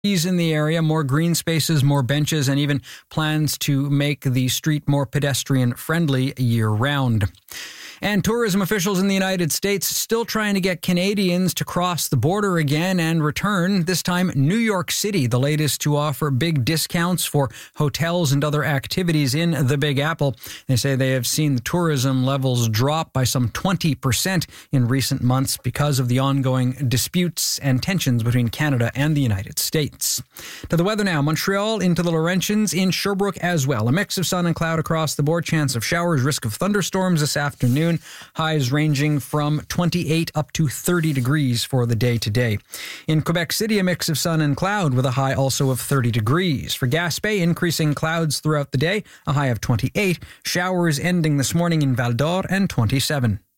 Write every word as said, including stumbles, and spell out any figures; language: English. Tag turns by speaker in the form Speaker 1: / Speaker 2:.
Speaker 1: in the area, more green spaces, more benches, and even plans to make the street more pedestrian friendly year round. And tourism officials in the United States still trying to get Canadians to cross the border again and return. This time, New York City, the latest to offer big discounts for hotels and other activities in the Big Apple. They say they have seen the tourism levels drop by some twenty percent in recent months because of the ongoing disputes and tensions between Canada and the United States. To the weather now. Montreal into the Laurentians, in Sherbrooke as well. A mix of sun and cloud across the board. Chance of showers, risk of thunderstorms this afternoon. Highs ranging from twenty-eight up to thirty degrees for the day today. In Quebec City, a mix of sun and cloud with a high also of thirty degrees. For Gaspé, increasing clouds throughout the day, a high of twenty-eight. Showers ending this morning in Val d'Or and twenty-seven.